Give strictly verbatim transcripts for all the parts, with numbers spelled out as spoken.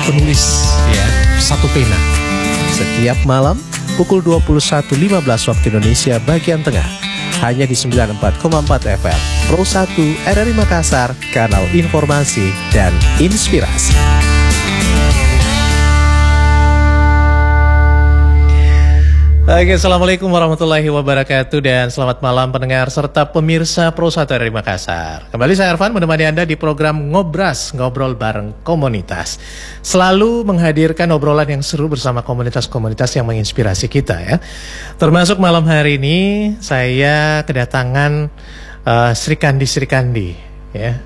penulis ya, satu pena. Setiap malam pukul dua puluh satu lima belas waktu Indonesia bagian tengah, hanya di sembilan puluh empat koma empat F M Pro satu R R I Makassar, kanal informasi dan inspirasi. Oke, assalamualaikum warahmatullahi wabarakatuh dan selamat malam pendengar serta pemirsa Pro satu R R I Makassar. Kembali saya Arfan menemani Anda di program Ngobras, ngobrol bareng komunitas. Selalu menghadirkan obrolan yang seru bersama komunitas-komunitas yang menginspirasi kita ya. Termasuk malam hari ini saya kedatangan uh, Sri Kandi Sri Kandi ya.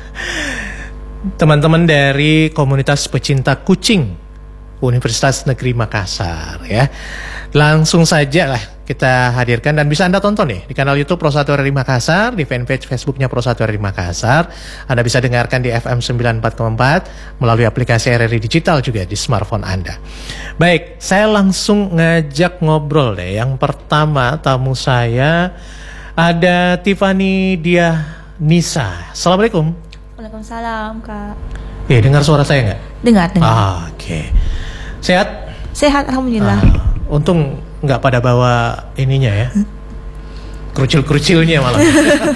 Teman-teman dari komunitas pecinta kucing Universitas Negeri Makassar ya. Langsung saja lah kita hadirkan dan bisa Anda tonton nih di kanal YouTube Pro satu R R I Makassar, di fanpage Facebooknya Pro satu R R I Makassar. Anda bisa dengarkan di F M sembilan puluh empat koma empat melalui aplikasi R R I Digital juga di smartphone Anda. Baik, saya langsung ngajak ngobrol deh. Yang pertama tamu saya ada Tiffany Dianisa. Assalamualaikum. Waalaikumsalam, Kak. Eh, dengar suara saya nggak? Dengar, dengar. Ah, oke. Okay. Sehat? Sehat, alhamdulillah. Ah, untung nggak pada bawa ininya ya, kerucil-kerucilnya malah.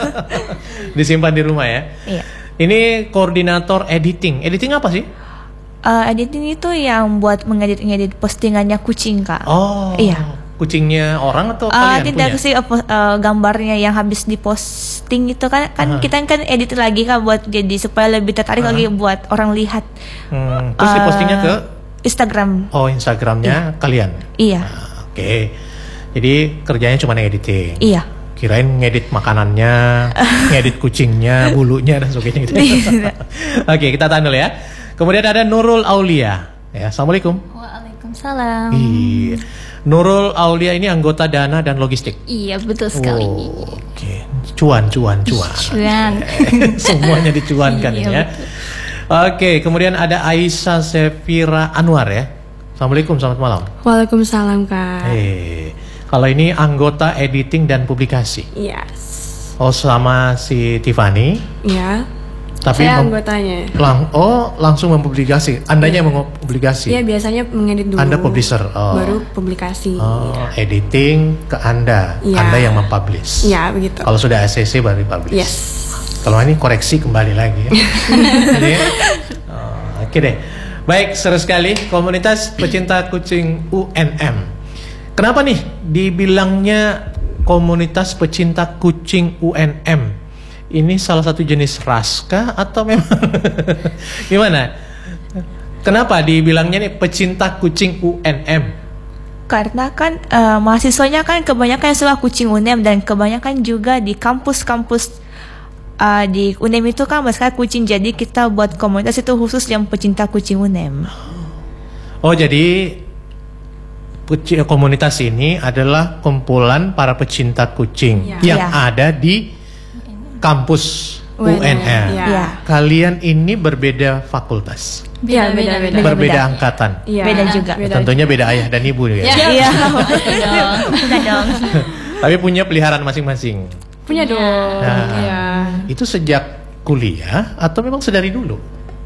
Disimpan di rumah ya. Iya. Ini koordinator editing. Editing apa sih? Uh, editing itu yang buat mengedit-ngedit postingannya kucing, Kak. Oh. Iya. Kucingnya orang atau uh, kalian tidak punya? sih uh, uh, gambarnya yang habis diposting itu kan kan uh-huh. kita kan edit lagi kan buat jadi supaya lebih tertarik uh-huh. lagi buat orang lihat. Hmm. Terus uh, dipostingnya ke Instagram. Oh, Instagramnya iya. Kalian? Iya. Nah, oke. Okay. Jadi kerjanya cuma editing. Iya. Kirain ngedit makanannya, ngedit kucingnya, bulunya dan sebagainya gitu. Oke, kita tahan dulu ya. Kemudian ada Nurul Aulia. Ya, assalamualaikum. Waalaikumsalam. Iya. Nurul Aulia ini anggota dana dan logistik. Iya, betul sekali. Oh, oke. Okay. Cuan, cuan, cuan. Cuan. Semuanya dicuankan iya, ya. Betul. Oke, kemudian ada Aisyah Sefira Anwar ya. Assalamualaikum, selamat malam. Waalaikumsalam, Kak. Eh, kalau ini anggota editing dan publikasi. Yes. Oh, sama si Tiffany. Iya. Tapi saya anggotanya. Lang oh, langsung mempublikasi. Andanya yang mempublikasi. Iya, biasanya mengedit dulu. Anda publisher. Oh. Baru publikasi. Oh, ya. Editing ke Anda. Ya. Anda yang mempublish. Iya, begitu. Kalau sudah A C C baru publish. Yes. Kalau ini koreksi kembali lagi ya. Jadi, oh, oke deh. Baik, seru sekali komunitas pecinta kucing U N M. Kenapa nih dibilangnya komunitas pecinta kucing U N M? Ini salah satu jenis ras kah atau memang gimana? Kenapa dibilangnya nih pecinta kucing U N M? Karena kan uh, mahasiswanya kan kebanyakan yang suka kucing U N M dan kebanyakan juga di kampus-kampus uh, di U N M itu kan banyak kucing. Jadi kita buat komunitas itu khusus yang pecinta kucing U N M. Oh, jadi komunitas ini adalah kumpulan para pecinta kucing ya. yang ya. ada di kampus U N M. Ya. Kalian ini berbeda fakultas. Iya, beda-beda. Berbeda beda. angkatan. Ya, beda juga. beda Tentunya juga. beda ayah dan ibu ya. Iya. Beda dong. Tapi punya peliharaan masing-masing. Punya dong. Nah, Iya. itu sejak kuliah atau memang sedari dulu?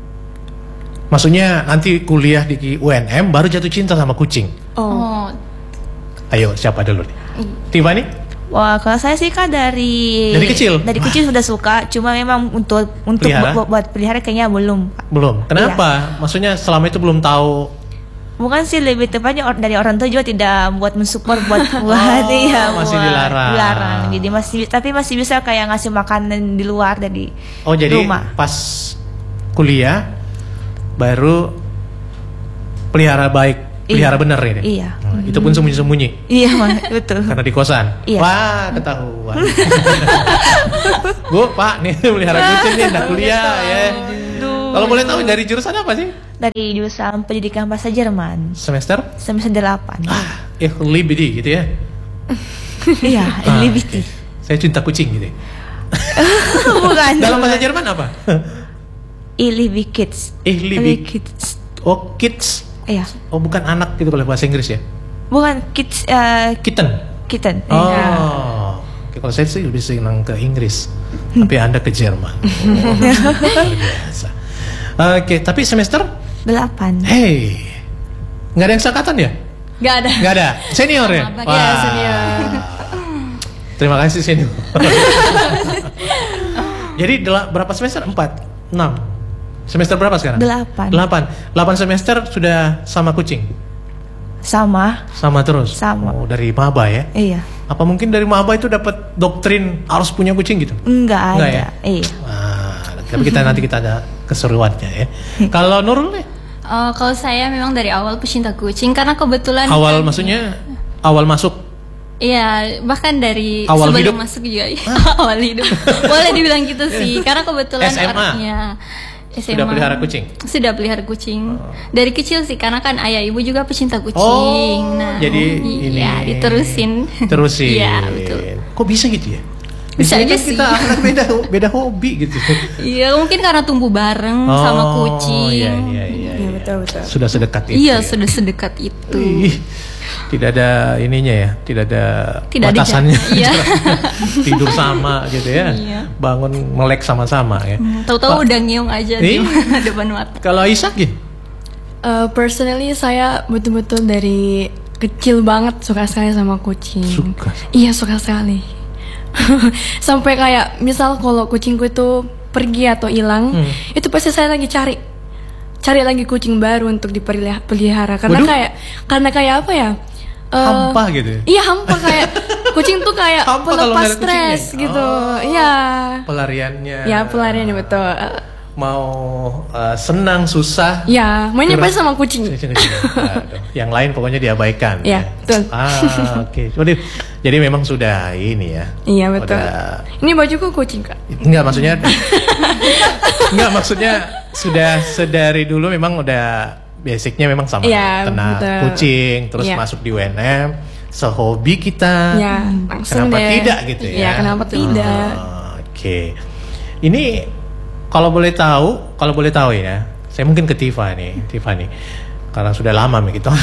Maksudnya nanti kuliah di U N M baru jatuh cinta sama kucing. Oh. Ayo, siapa dulu nih? Tiffany? Wah, kalau saya sih kan dari Dari kecil? Dari kecil sudah suka, cuma memang untuk untuk Pelihara? buat, buat pelihara kayaknya belum. Belum. Kenapa? Maksudnya selama itu belum tahu. Bukan sih, lebih tepatnya or, dari orang tua juga tidak buat mensupport buat buat Oh, iya, masih buat dilarang. dilarang. Jadi masih tapi masih bisa kayak ngasih makanan di luar dari Oh, jadi rumah. pas kuliah baru pelihara baik. Pelihara Iya. bener ini. Iya. Hmm, itu pun sembunyi-sembunyi. Iya, betul. Karena di kosan. Iya. Wah, ketahuan. Bu, Pak, nih pelihara kucing nih, nak kuliah ya. Kalau boleh tahu dari jurusan apa sih? Dari jurusan pendidikan bahasa Jerman. Semester? Semester delapan. Ah, eh libidi gitu ya. Iya, Ah, Libiti. Saya cinta kucing gitu. Bukan. Dalam bahasa Jerman apa? Ilibi Kids. Ihlibi. Kids. Oh, kids. Iya. Oh, bukan anak gitu kalau bahasa Inggris ya. Bukan kids uh, Kitten. kitten. Oh. Iya. Oke, kalau saya sih lebih senang ke Inggris. Tapi Anda ke Jerman. Oh, luar biasa. Oke, tapi semester Delapan. Hey, nggak ada yang seangkatan ya? Gak ada. Nggak ada. Senior ya? Sama, ya, senior. Terima kasih senior. Jadi del- berapa semester? Empat, enam. Semester berapa sekarang? Delapan. Delapan. Delapan semester sudah sama kucing. Sama. Sama terus. Sama. Oh, dari maba ya? Iya. Apa mungkin dari maba itu dapat doktrin harus punya kucing gitu? Enggak Enggak ada. ya? Iya. Ah, tapi kita nanti kita ada keseruannya ya. Kalau Nurul nih? Oh, kalau saya memang dari awal pecinta kucing karena kebetulan Awal kan- maksudnya awal masuk. Iya, bahkan dari Awal sebelum hidup? masuk juga awal hidup. Boleh dibilang gitu sih, karena kebetulan S M A? orangnya S M A. Sudah pelihara kucing? Sudah pelihara kucing. Dari kecil sih, karena kan ayah ibu juga pecinta kucing. Oh, nah, jadi iya, ini diterusin. Terusin. Iya, betul. Kok bisa gitu ya? Bisa Biasanya aja kan sih. kita anak beda beda hobi gitu. Iya, mungkin karena tumbuh bareng sama kucing. Iya, iya, iya. Iya, betul betul. Sudah sedekat itu. Iya, ya? sudah sedekat itu. Ih, tidak ada ininya ya, tidak ada Tidak ada batasannya. jarak, iya. Tidur sama gitu ya. Iya. Bangun melek sama-sama ya. Tahu-tahu Pak, udah ngiung aja di Ih. depan mata. Kalau Aisyah gitu. Uh, personally saya betul-betul dari kecil banget suka sekali sama kucing. Suka. Iya, suka sekali. Sampai kayak misal kalau kucingku itu pergi atau hilang, Hmm. itu pasti saya lagi cari cari lagi kucing baru untuk dipelihara karena Waduh. kayak karena kayak apa ya? Uh, Hampa gitu ya? Iya, hampa kayak kucing tuh kayak Hampa kalau pelepas nggak ada kucingnya? stres gitu. Oh. Iya. Pelariannya. Ya, pelariannya betul. Uh, Mau uh, senang susah. Ya, mainnya Kurang- pasti sama kucing. Aduh, yang lain pokoknya diabaikan. Iya, betul. Ah, oke. Jadi, jadi memang sudah ini ya. Iya, betul. Udah- Ini bajuku kucing, Kak. Enggak maksudnya. Enggak maksudnya sudah sedari dulu memang udah basicnya memang sama Iya, kena betul. kucing terus Iya. masuk di U N M sehobi kita. Ya, langsung Kenapa deh. tidak gitu ya? Iya, kenapa tidak? Ah, Oke. Ini kalau boleh tahu, kalau boleh tahu ya, saya mungkin ke Tifa nih, Tifa nih, karena sudah lama nih gitu.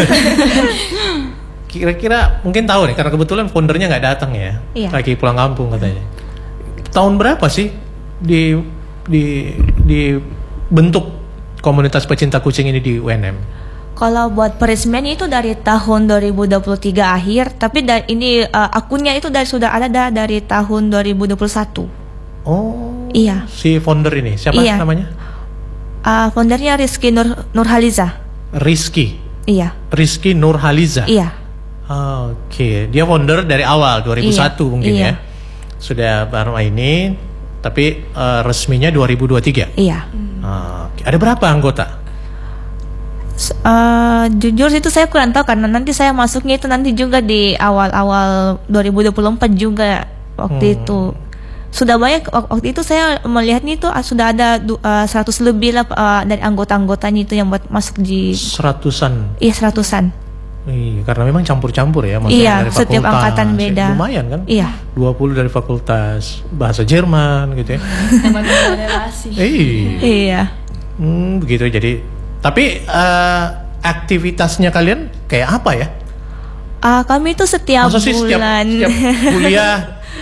Kira-kira mungkin tahu nih, karena kebetulan foundernya nggak datang ya, Iya. lagi pulang kampung katanya. Tahun berapa sih di di di bentuk komunitas pecinta kucing ini di U N M? Kalau buat peresmian itu dari tahun dua ribu dua puluh tiga akhir, tapi da- ini uh, akunnya itu dari sudah ada da- dari tahun dua ribu dua puluh satu. Oh, Iya. si founder ini siapa Iya. namanya? Uh, foundernya Rizky Nur Nurhaliza. Rizky, Iya. Rizky Nurhaliza. Iya. Ah, Oke, dia founder dari awal dua ribu satu Iya, mungkin iya. ya. Sudah baru ini, tapi eh, resminya dua ribu dua puluh tiga. Iya. Ah, oke. Ada berapa anggota? S- uh, jujur itu saya kurang tahu karena nanti saya masuknya itu nanti juga di awal-awal dua ribu dua puluh empat juga waktu Hmm. itu. Sudah banyak wak- waktu itu saya melihatnya itu uh, sudah ada du- uh, seratus lebih lah uh, dari anggota-anggotanya itu yang buat masuk di Seratusan. iya seratusan. Iya, karena memang campur-campur ya, maksudnya Iya, dari setiap fakultas. angkatan beda. Lumayan kan? Iya. dua puluh dari fakultas bahasa Jerman gitu ya. Teman-teman relasi. Eh, Iya. hmm, begitu jadi. Tapi eh, aktivitasnya kalian kayak apa ya? Ah, kami itu setiap Masa sih setiap, bulan setiap kuliah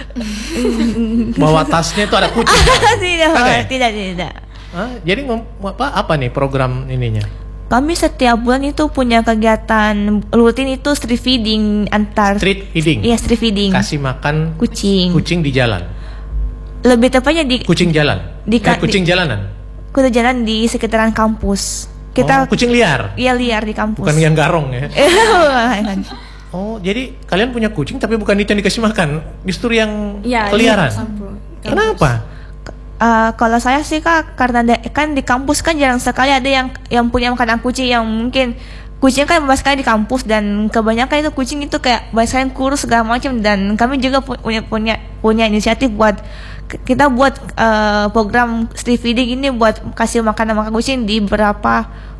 bawa tasnya itu ada kucing? tidak, Kagak ya? tidak, tidak. Hah? Jadi ngom- apa apa nih program ininya? Kami setiap bulan itu punya kegiatan rutin itu street feeding antar Street feeding. Iya, street feeding. Kasih makan Kucing. kucing di jalan. Lebih tepatnya di Kucing jalan. Di eh, ka- kucing di- jalanan. kuda jalan di sekitaran kampus. Kita Oh, kucing liar. iya liar di kampus. Bukan yang garong ya. Bukan. Oh, jadi kalian punya kucing tapi bukan itu yang dikasih makan, justru yang Iya, peliharaan. iya, sampul. Kenapa? Uh, kalau saya sih kak karena da- kan di kampus kan jarang sekali ada yang yang punya makanan kucing yang mungkin kucing kan banyak sekali di kampus dan kebanyakan itu kucing itu kayak banyak sekali kurus segala macam dan kami juga pu- punya punya punya inisiatif buat k- kita buat uh, program street feeding ini buat kasih makanan makan kucing di beberapa